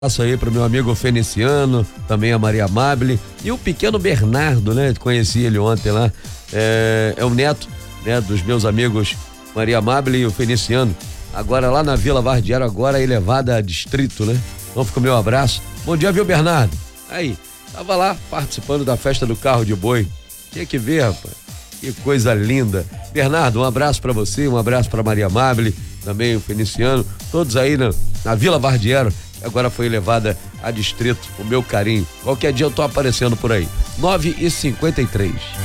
Passo aí pro meu amigo Feniciano, também a Maria Amable e o pequeno Bernardo, né? Conheci ele ontem lá. É o neto, né? Dos meus amigos Maria Amable e o Feniciano. Agora lá na Vila Vardiero, agora elevada a distrito, né? Então fica o meu abraço. Bom dia, viu, Bernardo? Aí, tava lá participando da festa do carro de boi. Tinha que ver, rapaz. Que coisa linda. Bernardo, um abraço pra você, um abraço pra Maria Amable, também o Feniciano, todos aí na Vila Vardiero. Agora foi elevada a distrito, o meu carinho. Qualquer dia eu tô aparecendo por aí. 9h53.